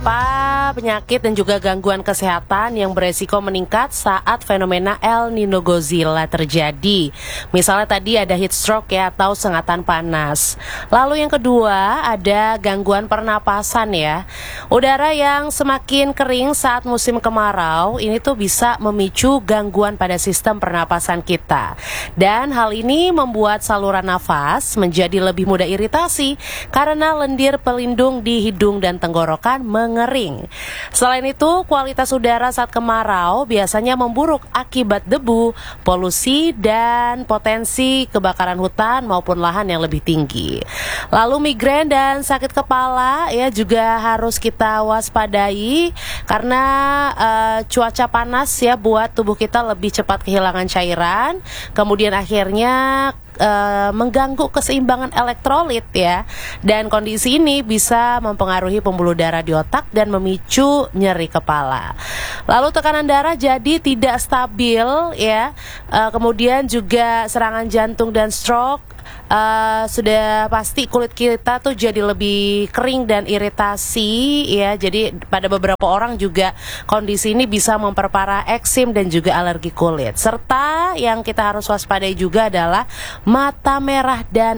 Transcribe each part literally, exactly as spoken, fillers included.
Apa penyakit dan juga gangguan kesehatan yang beresiko meningkat saat fenomena El Nino Godzilla terjadi. Misalnya tadi ada heat stroke ya, atau sengatan panas. Lalu yang kedua ada gangguan pernapasan ya. Udara yang semakin kering saat musim kemarau ini tuh bisa memicu gangguan pada sistem pernapasan kita. Dan hal ini membuat saluran nafas menjadi lebih mudah iritasi karena lendir pelindung di hidung dan tenggorokan mengering. Selain itu, kualitas udara saat kemarau biasanya memburuk akibat debu, polusi, dan potensi kebakaran hutan maupun lahan yang lebih tinggi. Lalu migrain dan sakit kepala ya juga harus kita waspadai karena uh, cuaca panas ya buat tubuh kita lebih cepat kehilangan cairan, kemudian akhirnya Uh, mengganggu keseimbangan elektrolit ya, dan kondisi ini bisa mempengaruhi pembuluh darah di otak dan memicu nyeri kepala. Lalu tekanan darah jadi tidak stabil ya, uh, kemudian juga serangan jantung dan stroke. Uh, sudah pasti kulit kita tuh jadi lebih kering dan iritasi ya. Jadi pada beberapa orang juga kondisi ini bisa memperparah eksim dan juga alergi kulit. Serta yang kita harus waspadai juga adalah mata merah dan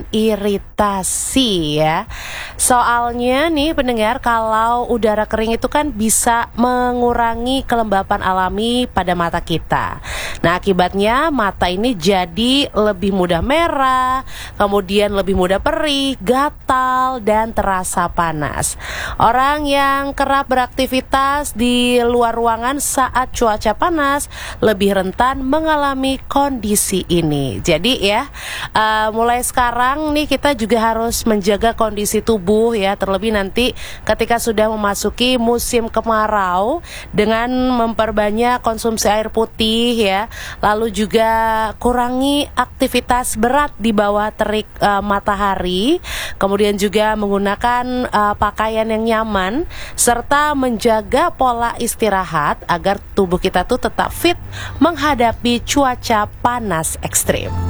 iritasi ya. Soalnya nih pendengar, kalau udara kering itu kan bisa mengurangi kelembapan alami pada mata kita. Nah akibatnya mata ini jadi lebih mudah merah, kemudian lebih mudah perih, gatal, dan terasa panas. Orang yang kerap beraktivitas di luar ruangan saat cuaca panas lebih rentan mengalami kondisi ini. Jadi ya, uh, mulai sekarang nih kita juga harus menjaga kondisi tubuh ya, terlebih nanti ketika sudah memasuki musim kemarau dengan memperbanyak konsumsi air putih ya, lalu juga kurangi aktivitas berat di bawah terik uh, matahari, kemudian juga menggunakan uh, pakaian yang nyaman, serta menjaga pola istirahat agar tubuh kita tuh tetap fit menghadapi cuaca panas ekstrim.